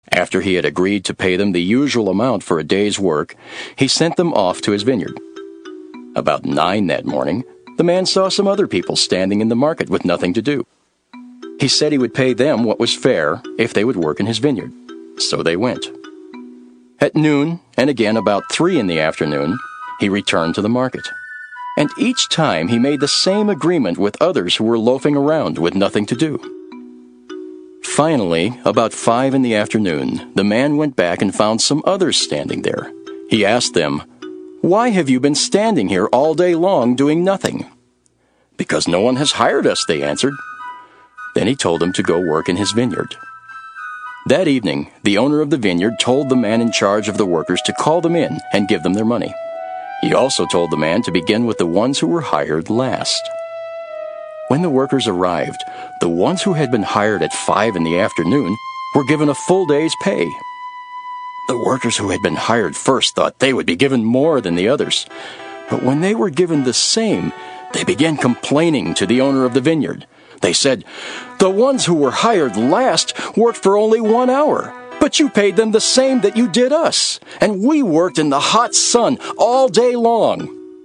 After he had agreed to pay them the usual amount for a day's work, he sent them off to his vineyard. About 9 that morning, the man saw some other people standing in the market with nothing to do. He said he would pay them what was fair if they would work in his vineyard. So they went. At noon, and again about 3 in the afternoon, he returned to the market. And each time he made the same agreement with others who were loafing around with nothing to do. Finally, about 5 in the afternoon, the man went back and found some others standing there. He asked them, "Why have you been standing here all day long doing nothing?" "Because no one has hired us," they answered. Then he told them to go work in his vineyard. That evening, the owner of the vineyard told the man in charge of the workers to call them in and give them their money. He also told the man to begin with the ones who were hired last. When the workers arrived, the ones who had been hired at 5 in the afternoon were given a full day's pay. The workers who had been hired first thought they would be given more than the others. But when they were given the same, they began complaining to the owner of the vineyard. They said, "The ones who were hired last worked for only 1 hour, but you paid them the same that you did us, and we worked in the hot sun all day long."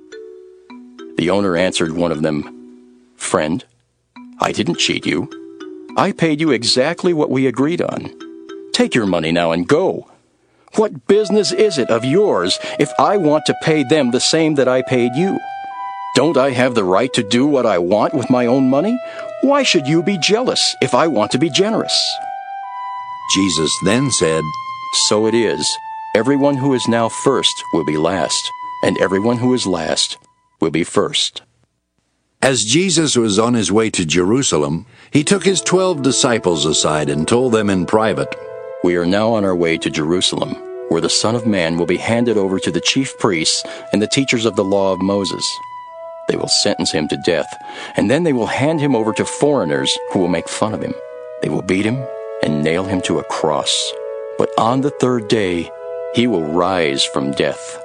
The owner answered one of them, "Friend, I didn't cheat you. I paid you exactly what we agreed on. Take your money now and go. What business is it of yours if I want to pay them the same that I paid you? Don't I have the right to do what I want with my own money? Why should you be jealous if I want to be generous?" Jesus then said, "So it is. Everyone who is now first will be last, and everyone who is last will be first." As Jesus was on his way to Jerusalem, he took his 12 disciples aside and told them in private, "We are now on our way to Jerusalem, where the Son of Man will be handed over to the chief priests and the teachers of the law of Moses. They will sentence him to death, and then they will hand him over to foreigners who will make fun of him. They will beat him and nail him to a cross. But on the 3rd day, he will rise from death."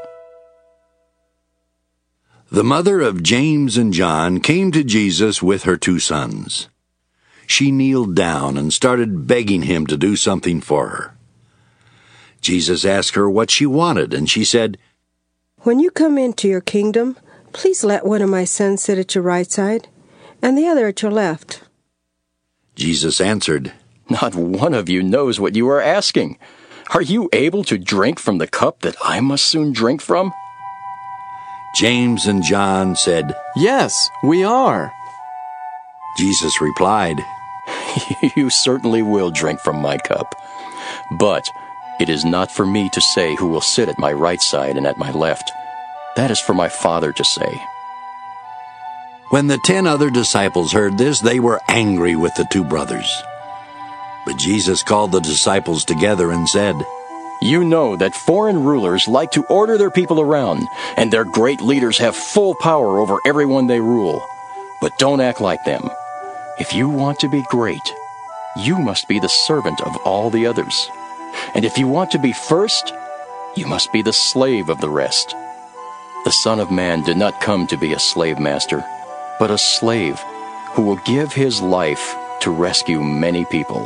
The mother of James and John came to Jesus with her 2 sons. She kneeled down and started begging him to do something for her. Jesus asked her what she wanted, and she said, "When you come into your kingdom, please let one of my sons sit at your right side, and the other at your left." Jesus answered, "Not one of you knows what you are asking. Are you able to drink from the cup that I must soon drink from?" James and John said, "Yes, we are." Jesus replied, "You certainly will drink from my cup. But it is not for me to say who will sit at my right side and at my left. That is for my Father to say." When the 10 other disciples heard this, they were angry with the 2 brothers. But Jesus called the disciples together and said, "You know that foreign rulers like to order their people around, and their great leaders have full power over everyone they rule. But don't act like them. If you want to be great, you must be the servant of all the others. And if you want to be first, you must be the slave of the rest. The Son of Man did not come to be a slave master, but a slave who will give his life to rescue many people."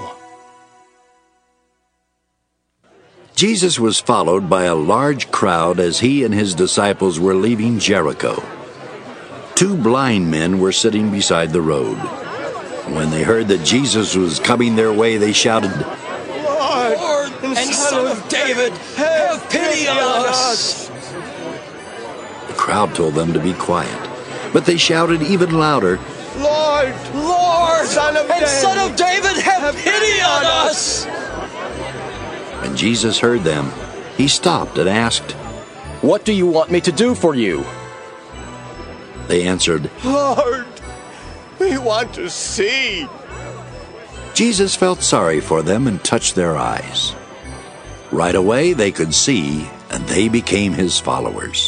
Jesus was followed by a large crowd as he and his disciples were leaving Jericho. 2 blind men were sitting beside the road. When they heard that Jesus was coming their way, they shouted, "Lord, and Son of David, have pity on us!" The crowd told them to be quiet, but they shouted even louder, "Lord, Son of David, have pity on us!" When Jesus heard them, he stopped and asked, "What do you want me to do for you?" They answered, "Lord, we want to see." Jesus felt sorry for them and touched their eyes. Right away they could see, and they became his followers.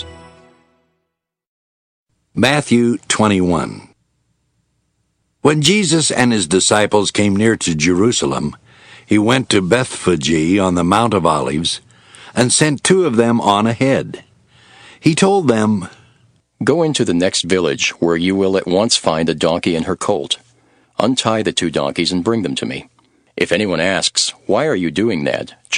Matthew 21. When Jesus and his disciples came near to Jerusalem, he went to Bethphage on the Mount of Olives and sent 2 of them on ahead. He told them, "Go into the next village, where you will at once find a donkey and her colt. Untie the 2 donkeys and bring them to me. If anyone asks, "Why are you doing that?"